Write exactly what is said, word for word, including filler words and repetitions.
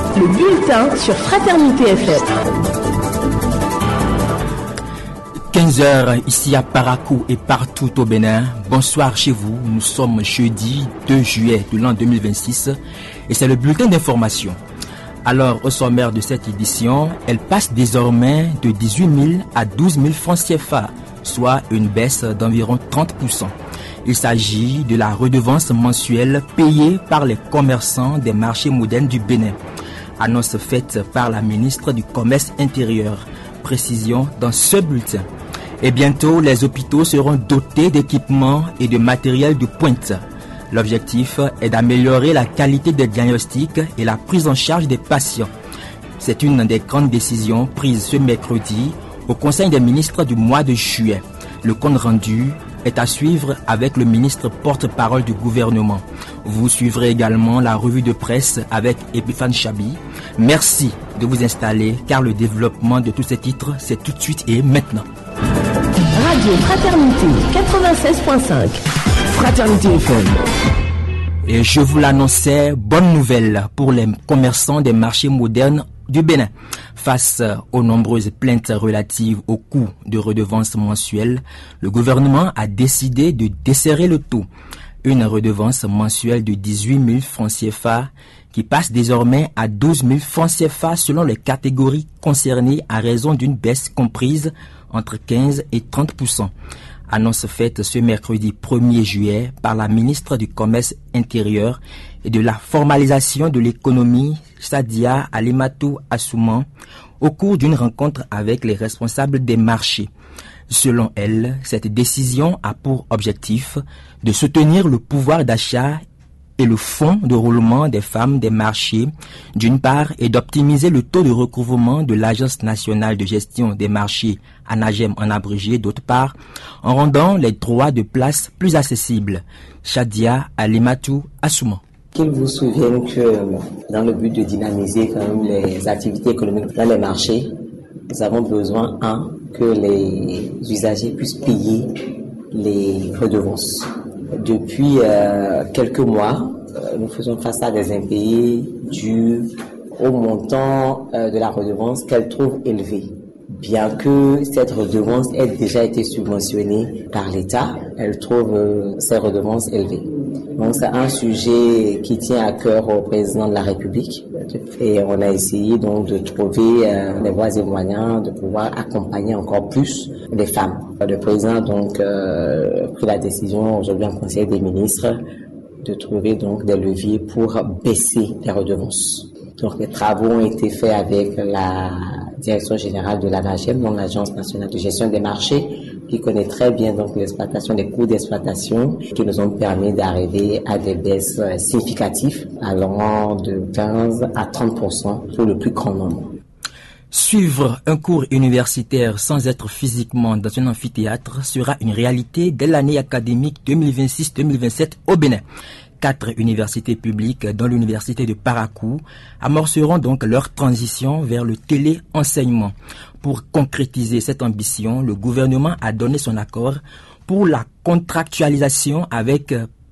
Le bulletin sur Fraternité F M. quinze heures ici à Parakou et partout au Bénin. Bonsoir chez vous. Nous sommes jeudi deux juillet de l'an deux mille vingt-six et c'est le bulletin d'information. Alors, au sommaire de cette édition, elle passe désormais de dix-huit mille à douze mille francs C F A, soit une baisse d'environ trente pour cent. Il s'agit de la redevance mensuelle payée par les commerçants des marchés modernes du Bénin. Annonce faite par la ministre du Commerce intérieur. Précision dans ce bulletin. Et bientôt, les hôpitaux seront dotés d'équipements et de matériel de pointe. L'objectif est d'améliorer la qualité des diagnostics et la prise en charge des patients. C'est une des grandes décisions prises ce mercredi au Conseil des ministres du mois de juillet. Le compte rendu est à suivre avec le ministre porte-parole du gouvernement. Vous suivrez également la revue de presse avec Epiphane Chabi. Merci de vous installer car le développement de tous ces titres, c'est tout de suite et maintenant. Radio Fraternité quatre-vingt-seize point cinq. Fraternité F M. Et je vous l'annonçais, bonne nouvelle pour les commerçants des marchés modernes du Bénin. Face aux nombreuses plaintes relatives au coût de redevance mensuelle, le gouvernement a décidé de desserrer le taux. Une redevance mensuelle de dix-huit mille francs C F A qui passe désormais à douze mille francs C F A selon les catégories concernées à raison d'une baisse comprise entre quinze et trente pour cent. Annonce faite ce mercredi premier juillet par la ministre du Commerce intérieur et de la formalisation de l'économie, Sadia Alimatou Assouman, au cours d'une rencontre avec les responsables des marchés. Selon elle, cette décision a pour objectif de soutenir le pouvoir d'achat et le fonds de roulement des femmes des marchés, d'une part, et d'optimiser le taux de recouvrement de l'Agence nationale de gestion des marchés, ANAGEM en abrégé, d'autre part, en rendant les droits de place plus accessibles. Shadia Alimatou Assouman. Qu'il vous souvienne que dans le but de dynamiser quand même les activités économiques dans les marchés, nous avons besoin, un, que les usagers puissent payer les redevances. Depuis euh, quelques mois, euh, nous faisons face à des impayés dus au montant euh, de la redevance qu'elle trouve élevé. Bien que cette redevance ait déjà été subventionnée par l'État, elle trouve euh, ces redevances élevées. Donc c'est un sujet qui tient à cœur au président de la République et on a essayé donc de trouver euh, des voies et moyens de pouvoir accompagner encore plus les femmes. Le président a donc euh, pris la décision aujourd'hui en Conseil des ministres de trouver donc des leviers pour baisser les redevances. Donc les travaux ont été faits avec la Direction générale de l'ANAGEM, donc l'Agence nationale de gestion des marchés, qui connaît très bien donc l'exploitation, les coûts d'exploitation, qui nous ont permis d'arriver à des baisses significatives allant de quinze à trente pour cent pour le plus grand nombre. Suivre un cours universitaire sans être physiquement dans un amphithéâtre sera une réalité dès l'année académique deux mille vingt-six deux mille vingt-sept au Bénin. Quatre universités publiques, dont l'université de Parakou, amorceront donc leur transition vers le téléenseignement. Pour concrétiser cette ambition, le gouvernement a donné son accord pour la contractualisation avec